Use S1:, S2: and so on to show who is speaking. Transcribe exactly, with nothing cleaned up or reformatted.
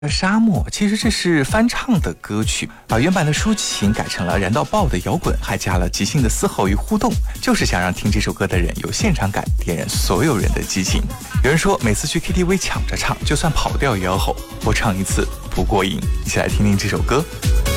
S1: 沙漠其实这是翻唱的歌曲，把原版的抒情改成了燃到爆的摇滚，还加了即兴的嘶吼与互动，就是想让听这首歌的人有现场感，点燃所有人的激情。有人说每次去 K T V 抢着唱，就算跑调也要吼，我唱一次不过瘾。一起来听听这首歌。